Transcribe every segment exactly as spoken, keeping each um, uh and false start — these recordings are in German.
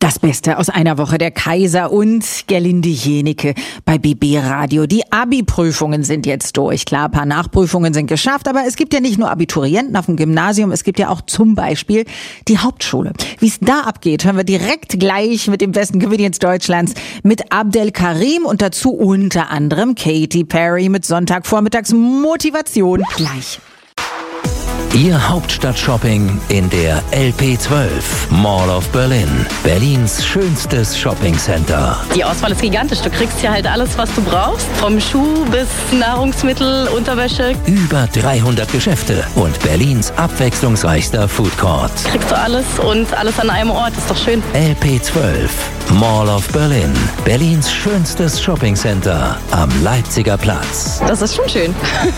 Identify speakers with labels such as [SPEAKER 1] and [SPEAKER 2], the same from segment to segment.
[SPEAKER 1] Das Beste aus einer Woche, der Kaiser und Gerlinde Jenecke bei B B Radio. Die Abi-Prüfungen sind jetzt durch. Klar, ein paar Nachprüfungen sind geschafft, aber es gibt ja nicht nur Abiturienten auf dem Gymnasium, es gibt ja auch zum Beispiel die Hauptschule. Wie es da abgeht, hören wir direkt gleich mit dem besten Comedians Deutschlands, mit Abdel Karim und dazu unter anderem Katy Perry mit Sonntagvormittags Motivation. Gleich.
[SPEAKER 2] Ihr Hauptstadt-Shopping in der L P zwölf, Mall of Berlin, Berlins schönstes Shoppingcenter.
[SPEAKER 3] Die Auswahl ist gigantisch. Du kriegst hier halt alles, was du brauchst. Vom Schuh bis Nahrungsmittel, Unterwäsche.
[SPEAKER 2] Über dreihundert Geschäfte und Berlins abwechslungsreichster Foodcourt.
[SPEAKER 3] Kriegst du alles und alles an einem Ort. Ist doch schön.
[SPEAKER 2] L P zwölf, Mall of Berlin, Berlins schönstes Shoppingcenter am Leipziger Platz.
[SPEAKER 3] Das ist schon schön.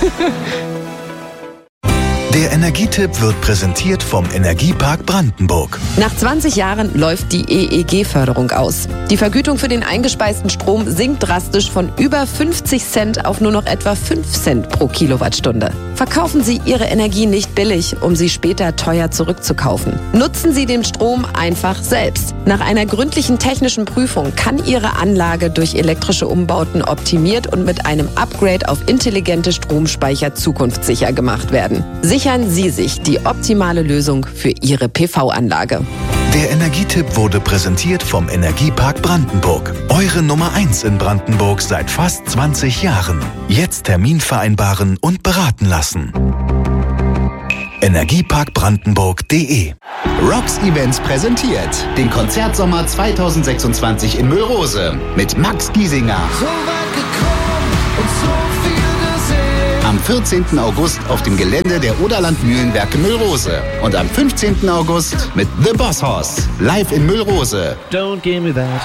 [SPEAKER 4] Der Energietipp wird präsentiert vom Energiepark Brandenburg.
[SPEAKER 5] Nach zwanzig Jahren läuft die E E G-Förderung aus. Die Vergütung für den eingespeisten Strom sinkt drastisch von über fünfzig Cent auf nur noch etwa fünf Cent pro Kilowattstunde. Verkaufen Sie Ihre Energie nicht billig, um sie später teuer zurückzukaufen. Nutzen Sie den Strom einfach selbst. Nach einer gründlichen technischen Prüfung kann Ihre Anlage durch elektrische Umbauten optimiert und mit einem Upgrade auf intelligente Stromspeicher zukunftssicher gemacht werden. Sichern Sie sich die optimale Lösung für Ihre P V-Anlage.
[SPEAKER 4] Der Energietipp wurde präsentiert vom Energiepark Brandenburg. Eure Nummer eins in Brandenburg seit fast zwanzig Jahren. Jetzt Termin vereinbaren und beraten lassen. Energiepark Brandenburg punkt de
[SPEAKER 6] Rocks Events präsentiert den Konzertsommer zweitausendsechsundzwanzig in Müllrose mit Max Giesinger.
[SPEAKER 7] So weit gekommen und so viel gesehen.
[SPEAKER 6] Am vierzehnten August auf dem Gelände der Oderland Mühlenwerke Müllrose und am fünfzehnten August mit The Boss Hoss live in Müllrose.
[SPEAKER 8] Don't give me that.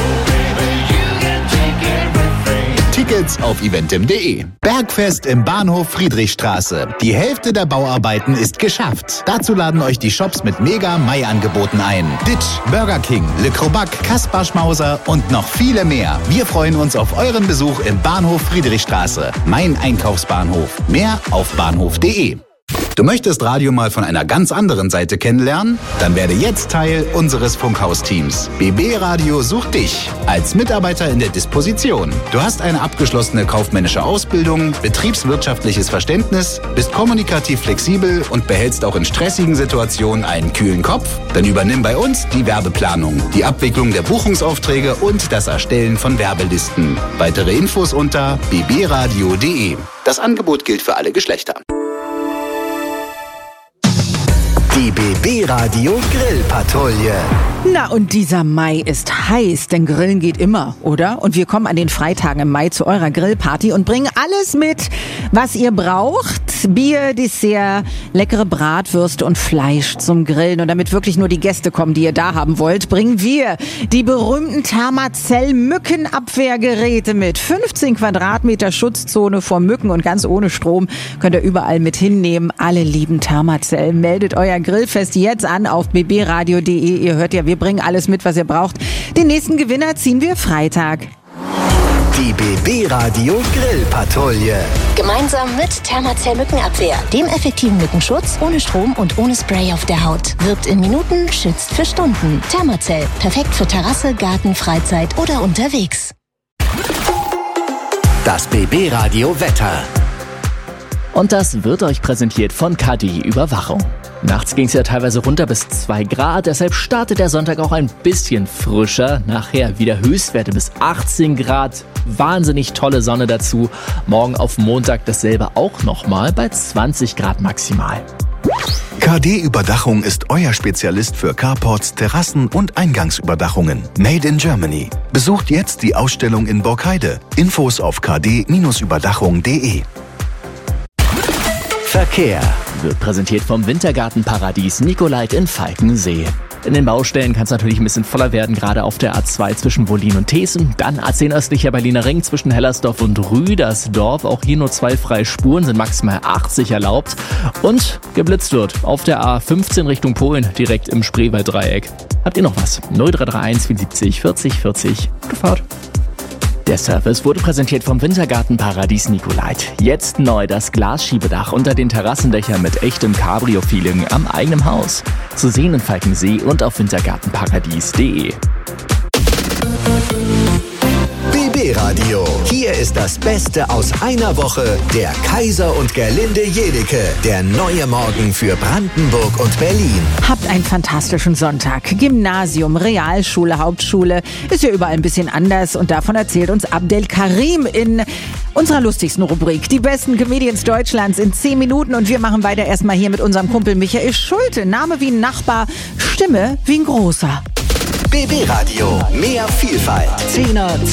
[SPEAKER 6] Tickets auf eventim punkt de. Bergfest im Bahnhof Friedrichstraße. Die Hälfte der Bauarbeiten ist geschafft. Dazu laden euch die Shops mit Mega-Mai-Angeboten ein. Ditch, Burger King, Le Crobac, Kaspar Schmauser und noch viele mehr. Wir freuen uns auf euren Besuch im Bahnhof Friedrichstraße. Mein Einkaufsbahnhof. Mehr auf bahnhof punkt de. Du möchtest Radio mal von einer ganz anderen Seite kennenlernen? Dann werde jetzt Teil unseres Funkhaus-Teams. B B Radio sucht dich als Mitarbeiter in der Disposition. Du hast eine abgeschlossene kaufmännische Ausbildung, betriebswirtschaftliches Verständnis, bist kommunikativ flexibel und behältst auch in stressigen Situationen einen kühlen Kopf? Dann übernimm bei uns die Werbeplanung, die Abwicklung der Buchungsaufträge und das Erstellen von Werbelisten. Weitere Infos unter b b radio punkt de. Das Angebot gilt für alle Geschlechter.
[SPEAKER 4] Die B B Radio Grillpatrouille.
[SPEAKER 1] Na, und dieser Mai ist heiß, denn Grillen geht immer, oder? Und wir kommen an den Freitagen im Mai zu eurer Grillparty und bringen alles mit, was ihr braucht. Bier, Dessert, leckere Bratwürste und Fleisch zum Grillen. Und damit wirklich nur die Gäste kommen, die ihr da haben wollt, bringen wir die berühmten Thermacell-Mückenabwehrgeräte mit. fünfzehn Quadratmeter Schutzzone vor Mücken und ganz ohne Strom. Könnt ihr überall mit hinnehmen. Alle lieben Thermacell. Meldet euer Grillfest jetzt an auf b b radio punkt de. Ihr hört ja, wir bringen alles mit, was ihr braucht. Den nächsten Gewinner ziehen wir Freitag.
[SPEAKER 4] Die B B Radio Grillpatrouille.
[SPEAKER 9] Gemeinsam mit Thermacell Mückenabwehr, dem effektiven Mückenschutz, ohne Strom und ohne Spray auf der Haut. Wirkt in Minuten, schützt für Stunden. Thermacell, perfekt für Terrasse, Garten, Freizeit oder unterwegs.
[SPEAKER 4] Das B B Radio Wetter.
[SPEAKER 8] Und das wird euch präsentiert von K D Überwachung. Nachts ging es ja teilweise runter bis zwei Grad, deshalb startet der Sonntag auch ein bisschen frischer. Nachher wieder Höchstwerte bis achtzehn Grad, wahnsinnig tolle Sonne dazu. Morgen auf Montag dasselbe auch nochmal bei zwanzig Grad maximal.
[SPEAKER 4] K D Überdachung ist euer Spezialist für Carports, Terrassen und Eingangsüberdachungen. Made in Germany. Besucht jetzt die Ausstellung in Borkheide. Infos auf k d überdachung punkt de.
[SPEAKER 2] Verkehr
[SPEAKER 8] wird präsentiert vom Wintergartenparadies Nicolait in Falkensee. In den Baustellen kann es natürlich ein bisschen voller werden, gerade auf der A zwei zwischen Wollin und Thesen. Dann A zehn östlicher Berliner Ring zwischen Hellersdorf und Rüdersdorf. Auch hier nur zwei freie Spuren, sind maximal achtzig erlaubt. Und geblitzt wird auf der A fünfzehn Richtung Polen, direkt im Spreewalddreieck. Habt ihr noch was? null drei drei eins vierundsiebzig vierzig vierzig. Gute Fahrt. Der Service wurde präsentiert vom Wintergartenparadies Nicolait. Jetzt neu das Glasschiebedach unter den Terrassendächern mit echtem Cabrio-Feeling am eigenen Haus. Zu sehen in Falkensee und auf wintergartenparadies punkt de.
[SPEAKER 10] B B-Radio. Hier ist das Beste aus einer Woche. Der Kaiser und Gerlinde Jenike. Der neue Morgen für Brandenburg und Berlin.
[SPEAKER 1] Habt einen fantastischen Sonntag. Gymnasium, Realschule, Hauptschule. Ist ja überall ein bisschen anders. Und davon erzählt uns Abdel Karim in unserer lustigsten Rubrik. Die besten Comedians Deutschlands in zehn Minuten. Und wir machen weiter erstmal hier mit unserem Kumpel Michael Schulte. Name wie ein Nachbar, Stimme wie ein Großer.
[SPEAKER 10] B B-Radio. Mehr Vielfalt. Zehner